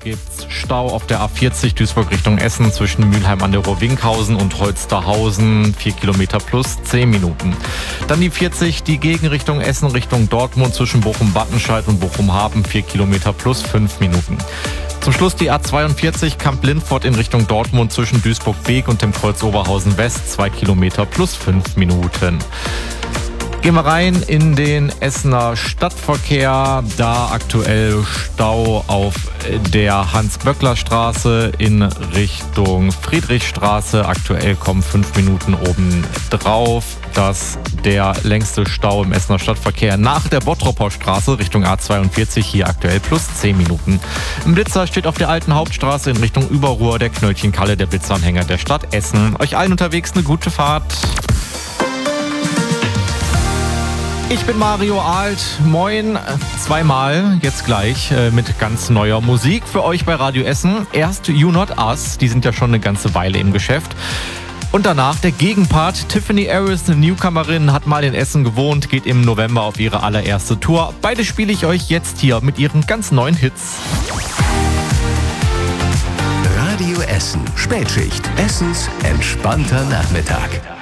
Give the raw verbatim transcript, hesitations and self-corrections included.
gibt's Stau auf der A vierzig Duisburg Richtung Essen zwischen Mülheim an der Ruhr-Winkhausen und Holsterhausen, vier Kilometer plus zehn Minuten. Dann die vierzig, die Gegenrichtung Essen Richtung Dortmund zwischen Bochum-Wattenscheid und Bochum-Hafen, vier Kilometer plus fünf Minuten. Zum Schluss die A zweiundvierzig Kamp-Lindfort in Richtung Dortmund zwischen Duisburg-Beek und dem Kreuz Oberhausen West, zwei Kilometer plus fünf Minuten. Gehen wir rein in den Essener Stadtverkehr. Da aktuell Stau auf der Hans-Böckler-Straße in Richtung Friedrichstraße. Aktuell kommen fünf Minuten oben drauf. Das der längste Stau im Essener Stadtverkehr nach der Bottropper Straße Richtung A zweiundvierzig. Hier aktuell plus zehn Minuten. Ein Blitzer steht auf der alten Hauptstraße in Richtung Überruhr. Der Knöllchenkalle, der Blitzanhänger der Stadt Essen. Euch allen unterwegs eine gute Fahrt. Ich bin Mario Alt, moin, zweimal, jetzt gleich äh, mit ganz neuer Musik für euch bei Radio Essen. Erst You Not Us, die sind ja schon eine ganze Weile im Geschäft. Und danach der Gegenpart, Tiffany Harris, eine Newcomerin, hat mal in Essen gewohnt, geht im November auf ihre allererste Tour. Beide spiele ich euch jetzt hier mit ihren ganz neuen Hits. Radio Essen, Spätschicht, Essens entspannter Nachmittag.